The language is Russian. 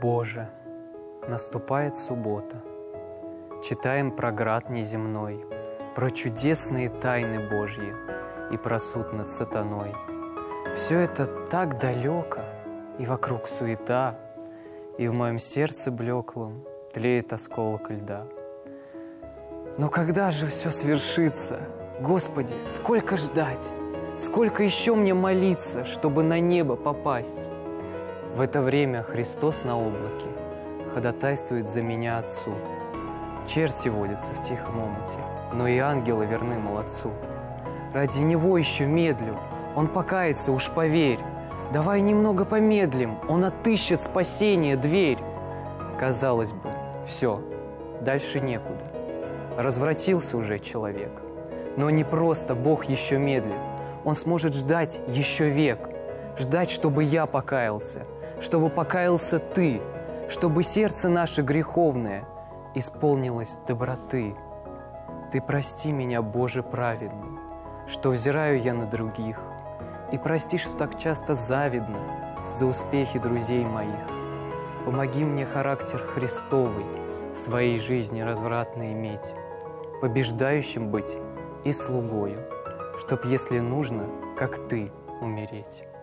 Боже, наступает суббота. Читаем про град неземной, про чудесные тайны Божьи и про суд над сатаной. Все это так далеко, и вокруг суета, и в моем сердце блеклом тлеет осколок льда. Но когда же все свершится? Господи, сколько ждать? Сколько еще мне молиться, чтобы на небо попасть? В это время Христос на облаке ходатайствует за меня Отцу. Черти водятся в тихом омуте, но и ангелы верны молодцу. Ради Него еще медлю, Он покается, уж поверь. Давай немного помедлим, Он отыщет спасение дверь. Казалось бы, все, дальше некуда. Развратился уже человек. Но не просто Бог еще медлит. Он сможет ждать еще век. Ждать, чтобы я покаялся, чтобы покаялся ты, чтобы сердце наше греховное исполнилось доброты. Ты прости меня, Боже праведный, что взираю я на других, и прости, что так часто завидно за успехи друзей моих. Помоги мне характер Христовый в своей жизни развратно иметь, побеждающим быть и слугою, чтоб, если нужно, как ты, умереть.